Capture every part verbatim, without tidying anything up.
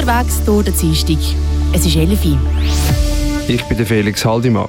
unterwegs durch den Dienstag. Es ist elf Uhr. Ich bin der Felix Haldimann.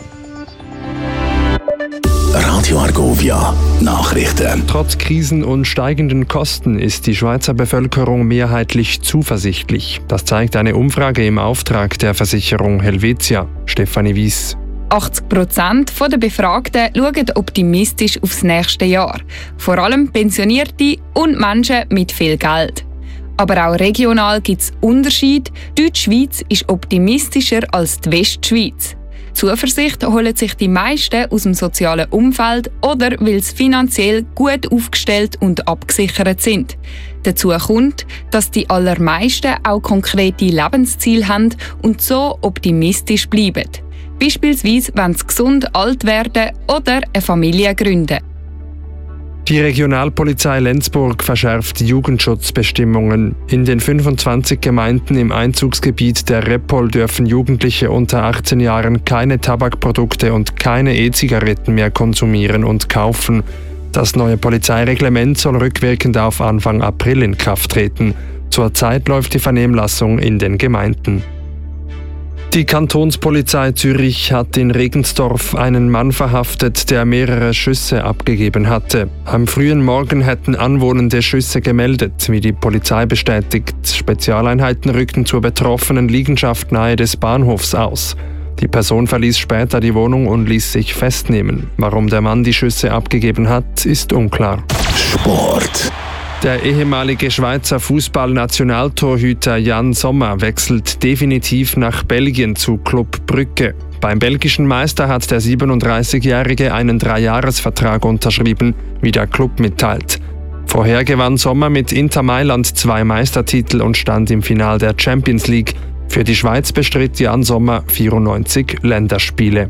Radio Argovia Nachrichten. Trotz Krisen und steigenden Kosten ist die Schweizer Bevölkerung mehrheitlich zuversichtlich. Das zeigt eine Umfrage im Auftrag der Versicherung Helvetia. Stefanie Wies. achtzig Prozent der Befragten schauen optimistisch aufs nächste Jahr. Vor allem Pensionierte und Menschen mit viel Geld. Aber auch regional gibt es Unterschiede. Die Deutschschweiz ist optimistischer als die Westschweiz. Zuversicht holen sich die meisten aus dem sozialen Umfeld oder weil sie finanziell gut aufgestellt und abgesichert sind. Dazu kommt, dass die allermeisten auch konkrete Lebensziele haben und so optimistisch bleiben. Beispielsweise, wenn sie gesund alt werden oder eine Familie gründen. Die Regionalpolizei Lenzburg verschärft Jugendschutzbestimmungen. In den fünfundzwanzig Gemeinden im Einzugsgebiet der Repol dürfen Jugendliche unter achtzehn Jahren keine Tabakprodukte und keine E-Zigaretten mehr konsumieren und kaufen. Das neue Polizeireglement soll rückwirkend auf Anfang April in Kraft treten. Zurzeit läuft die Vernehmlassung in den Gemeinden. Die Kantonspolizei Zürich hat in Regensdorf einen Mann verhaftet, der mehrere Schüsse abgegeben hatte. Am frühen Morgen hätten Anwohnende Schüsse gemeldet, wie die Polizei bestätigt. Spezialeinheiten rückten zur betroffenen Liegenschaft nahe des Bahnhofs aus. Die Person verließ später die Wohnung und ließ sich festnehmen. Warum der Mann die Schüsse abgegeben hat, ist unklar. Sport. Der ehemalige Schweizer Fußball-Nationaltorhüter Jan Sommer wechselt definitiv nach Belgien zu Club Brugge. Beim belgischen Meister hat der siebenunddreißigjährige einen Dreijahresvertrag unterschrieben, wie der Club mitteilt. Vorher gewann Sommer mit Inter Mailand zwei Meistertitel und stand im Finale der Champions League. Für die Schweiz bestritt Jan Sommer vierundneunzig Länderspiele.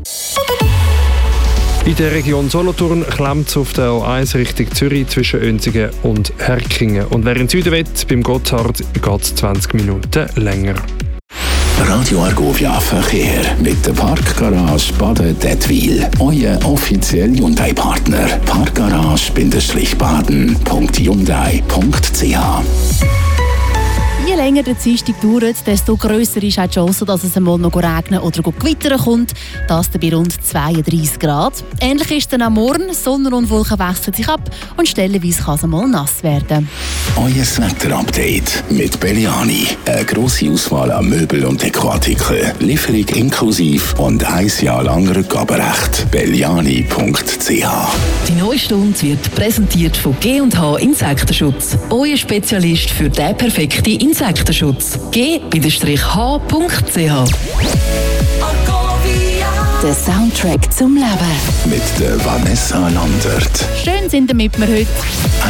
In der Region Solothurn klemmt es auf der O eins Richtung Zürich zwischen Önsigen und Herkingen. Und wer in den Süden will, beim Gotthard geht es zwanzig Minuten länger. Radio Argovia Verkehr mit der Parkgarage Baden-Dettwil. Euer offizieller Hyundai-Partner. Parkgarage-baden punkt hyundai punkt c h. Je länger der Dienstag dauert, desto grösser ist auch die Chance, dass es einmal noch regnen oder gewittern kommt. Das bei rund zweiunddreißig Grad. Ähnlich ist dann am Morgen. Sonne und Wolken wechseln sich ab und stellenweise kann es einmal nass werden. Euer Wetter-Update mit Belliani. Eine grosse Auswahl an Möbel und Dekoartikeln. Lieferung inklusiv und ein Jahr lang Rückgaberecht. belliani punkt c h. Die neue Stunde wird präsentiert von G und H Insektenschutz. Euer Spezialist für den perfekten Insektenschutz. g H punkt c h. Der Soundtrack zum Leben. Mit der Vanessa Landert. Schön sind damit wir heute.